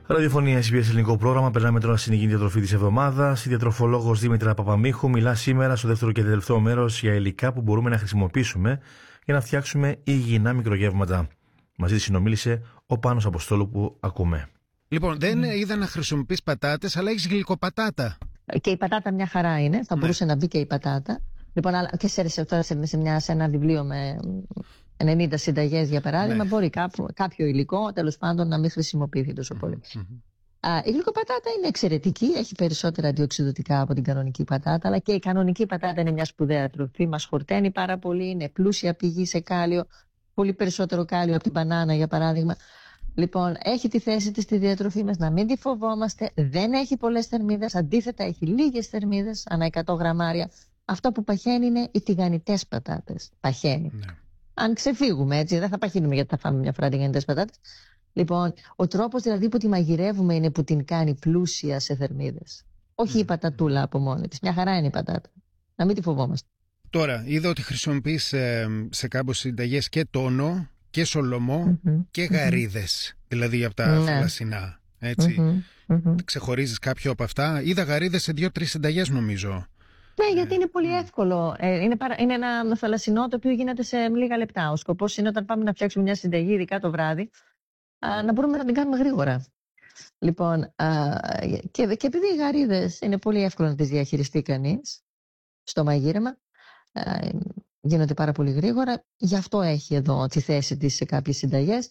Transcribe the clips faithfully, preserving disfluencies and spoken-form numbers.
Ραδιοφωνία Ες Μπι Ες ελληνικό πρόγραμμα. Περνάμε τώρα στην υγιεινή διατροφή της εβδομάδας. Η διατροφολόγος Δήμητρα Παπαμίχου μιλά σήμερα στο δεύτερο και τελευταίο μέρος για υλικά που μπορούμε να χρησιμοποιήσουμε για να φτιάξουμε υγιεινά μικρογεύματα. Μαζί της συνομίλησε ο Πάνος Αποστόλου που ακούμε. Λοιπόν, δεν mm. είδα να χρησιμοποιείς πατάτες, αλλά έχεις γλυκοπατάτα. Και η πατάτα μια χαρά είναι. Θα ναι. μπορούσε να μπει και η πατάτα. Λοιπόν, και σε, σε, σε, μια, σε ένα βιβλίο με ενενήντα συνταγές, για παράδειγμα, ναι. μπορεί κάποιο, κάποιο υλικό, τέλος πάντων, να μην χρησιμοποιηθεί τόσο mm-hmm. πολύ. Mm-hmm. Α, η γλυκοπατάτα είναι εξαιρετική, έχει περισσότερα αντιοξειδωτικά από την κανονική πατάτα, αλλά και η κανονική πατάτα είναι μια σπουδαία τροφή, μας χορταίνει πάρα πολύ, είναι πλούσια πηγή σε κάλιο, πολύ περισσότερο κάλιο από την μπανάνα, για παράδειγμα. Λοιπόν, έχει τη θέση της στη διατροφή μας, να μην τη φοβόμαστε, δεν έχει πολλές θερμίδες, αντίθετα έχει λίγες θερμίδες, ανά εκατό γραμμάρια. Αυτό που παχαίνει είναι οι τηγανιτές πατάτες. Παχαίνει. Ναι. Αν ξεφύγουμε, έτσι, δεν θα παχύνουμε γιατί θα φάμε μια φορά τηγανιτές πατάτες. Λοιπόν, ο τρόπος δηλαδή που τη μαγειρεύουμε είναι που την κάνει πλούσια σε θερμίδες. Όχι mm. η πατατούλα από μόνη της. Μια χαρά είναι η πατάτα. Να μην τη φοβόμαστε. Τώρα, είδα ότι χρησιμοποιείς ε, σε κάμπος συνταγές και τόνο και σολομό mm-hmm. και γαρίδες. Mm-hmm. Δηλαδή από τα mm-hmm. θαλασσινά. Έτσι. Mm-hmm. Mm-hmm. Ξεχωρίζεις κάποιο από αυτά. Είδα γαρίδες σε δύο-τρεις συνταγές, νομίζω. Ναι, γιατί είναι πολύ εύκολο. Ε, είναι, παρα... είναι ένα θαλασσινό το οποίο γίνεται σε λίγα λεπτά. Ο σκοπός είναι όταν πάμε να φτιάξουμε μια συνταγή, ειδικά το βράδυ, α, να μπορούμε να την κάνουμε γρήγορα. Λοιπόν, α, και, και επειδή οι γαρίδες είναι πολύ εύκολο να τις διαχειριστεί κανείς στο μαγείρεμα, α, γίνονται πάρα πολύ γρήγορα. Γι' αυτό έχει εδώ τη θέση της σε κάποιες συνταγές.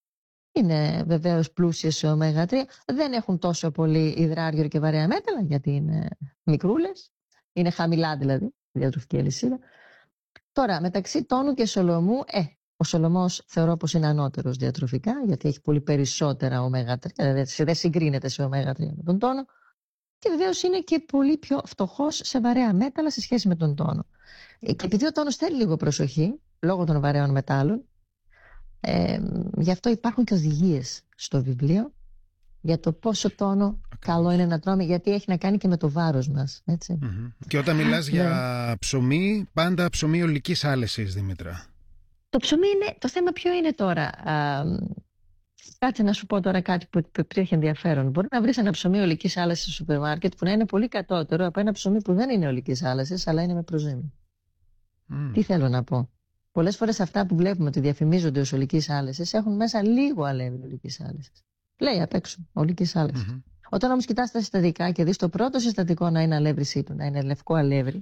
Είναι βεβαίως πλούσιες σε ωμέγα τρία. Δεν έχουν τόσο πολύ υδράργυρο και βαρέα μέταλλα, γιατί είναι μικρούλες. Είναι χαμηλά δηλαδή η διατροφική αλυσίδα. Τώρα, μεταξύ τόνου και σολομού, ε, ο σολομός θεωρώ πως είναι ανώτερος διατροφικά, γιατί έχει πολύ περισσότερα ωμέγα τρία, δηλαδή δεν συγκρίνεται σε ωμέγα τρία με τον τόνο. Και βεβαίως είναι και πολύ πιο φτωχός σε βαρέα μέταλλα σε σχέση με τον τόνο. Και επειδή ο τόνος θέλει λίγο προσοχή, λόγω των βαρέων μετάλλων, ε, γι' αυτό υπάρχουν και οδηγίες στο βιβλίο για το πόσο τόνο καλό είναι να τρώμε, γιατί έχει να κάνει και με το βάρος μας. Έτσι. Mm-hmm. Και όταν μιλάς για ψωμί, πάντα ψωμί ολικής άλεσης, Δήμητρα. Το ψωμί είναι, το θέμα ποιο είναι τώρα. Α, κάτσε να σου πω τώρα κάτι που, που, που έχει ενδιαφέρον. Μπορεί να βρεις ένα ψωμί ολικής άλεσης στο σούπερ μάρκετ που να είναι πολύ κατώτερο από ένα ψωμί που δεν είναι ολικής άλεσης, αλλά είναι με προζύμι. Mm. Τι θέλω να πω. Πολλές φορές αυτά που βλέπουμε ότι διαφημίζονται ως ολικής άλεσης έχουν μέσα λίγο αλεύρι ολικής άλεσης. Λέει απ' έξω, ολικής άλεσης. Mm-hmm. Όταν όμως κοιτάς τα συστατικά και δεις το πρώτο συστατικό να είναι αλεύρι σύτου, να είναι λευκό αλεύρι,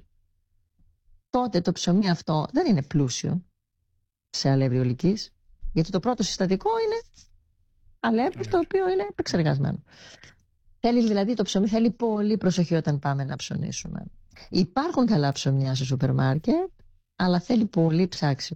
τότε το ψωμί αυτό δεν είναι πλούσιο σε αλεύρι ολικής, γιατί το πρώτο συστατικό είναι αλεύρι mm-hmm. το οποίο είναι επεξεργασμένο. Θέλει δηλαδή, το ψωμί θέλει πολύ προσοχή όταν πάμε να ψωνίσουμε. Υπάρχουν καλά ψωμιά στο σούπερ μάρκετ, αλλά θέλει πολύ ψάξιμο.